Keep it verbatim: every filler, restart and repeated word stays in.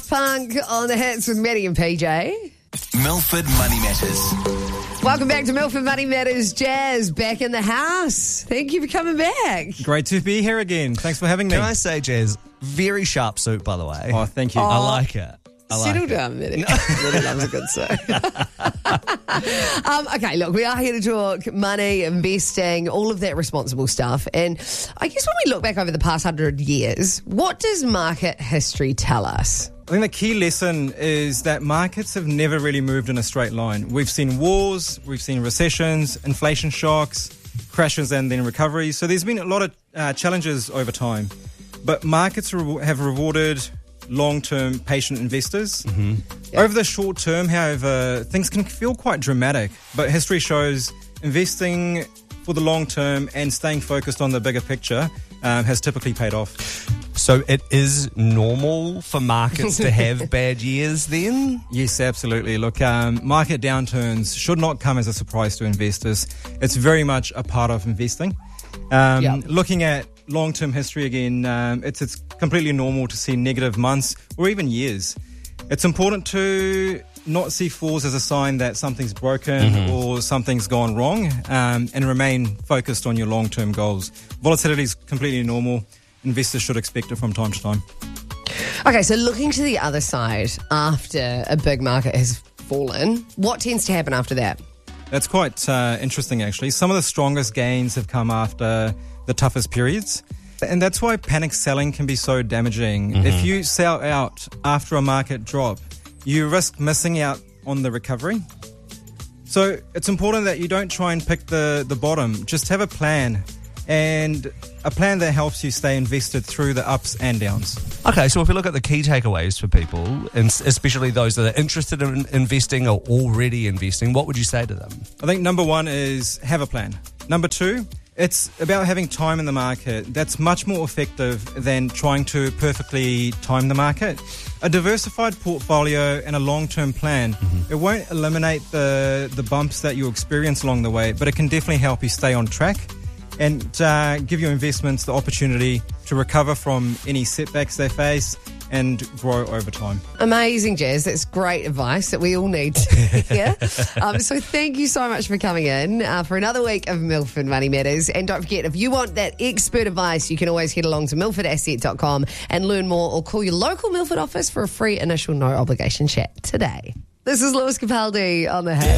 Punk on the hits with Maddie and P J. Milford Money Matters. Welcome back to Milford Money Matters. Jazz, back in the house. Thank you for coming back. Great to be here again. Thanks for having me. Can I say, Jazz, very sharp suit, by the way. Oh, thank you. I like it. I like Settle it. down, Maddie. Really loves a good suit. um, okay, look, we are here to talk money, investing, all of that responsible stuff. And I guess when we look back over the past hundred years, what does market history tell us? I think the key lesson is that markets have never really moved in a straight line. We've seen wars, we've seen recessions, inflation shocks, crashes and then recoveries. So there's been a lot of uh, challenges over time. But markets re- have rewarded long-term patient investors. Mm-hmm. Yep. Over the short term, however, things can feel quite dramatic. But history shows investing for the long term and staying focused on the bigger picture um, has typically paid off. So it is normal for markets to have bad years then? Yes, absolutely. Look, um, market downturns should not come as a surprise to investors. It's very much a part of investing. Um, Yep. Looking at long-term history again, um, it's it's completely normal to see negative months or even years. It's important to not see falls as a sign that something's broken Mm-hmm. or something's gone wrong, um, and remain focused on your long-term goals. Volatility is completely normal. Investors should expect it from time to time. Okay, so looking to the other side after a big market has fallen, what tends to happen after that? That's quite uh, interesting, actually. Some of the strongest gains have come after the toughest periods. And that's why panic selling can be so damaging. Mm-hmm. If you sell out after a market drop, you risk missing out on the recovery. So it's important that you don't try and pick the, the bottom. Just have a plan, and a plan that helps you stay invested through the ups and downs. Okay, so if we look at the key takeaways for people, and especially those that are interested in investing or already investing, what would you say to them? I think number one is have a plan. Number two, it's about having time in the market. That's much more effective than trying to perfectly time the market. A diversified portfolio and a long-term plan, mm-hmm. it won't eliminate the, the bumps that you experience along the way, but it can definitely help you stay on track and uh, give your investments the opportunity to recover from any setbacks they face and grow over time. Amazing, Jazz. That's great advice that we all need to hear. um, so thank you so much for coming in uh, for another week of Milford Money Matters. And don't forget, if you want that expert advice, you can always head along to milford asset dot com and learn more, or call your local Milford office for a free initial no obligation chat today. This is Lewis Capaldi on The Hit.